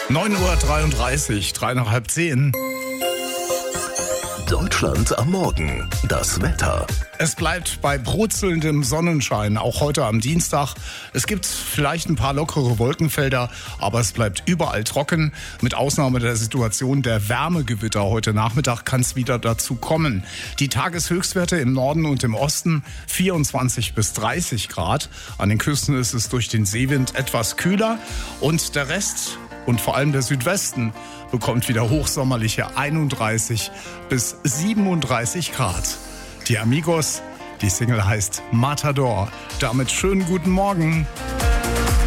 9:33 Uhr, 3 nach halb 10. Deutschland am Morgen. Das Wetter. Es bleibt bei brutzelndem Sonnenschein, auch heute am Dienstag. Es gibt vielleicht ein paar lockere Wolkenfelder, aber es bleibt überall trocken. Mit Ausnahme der Situation der Wärmegewitter heute Nachmittag kann es wieder dazu kommen. Die Tageshöchstwerte im Norden und im Osten 24 bis 30 Grad. An den Küsten ist es durch den Seewind etwas kühler und der Rest und vor allem der Südwesten bekommt wieder hochsommerliche 31 bis 37 Grad. Die Amigos, die Single heißt Matador. Damit schönen guten Morgen.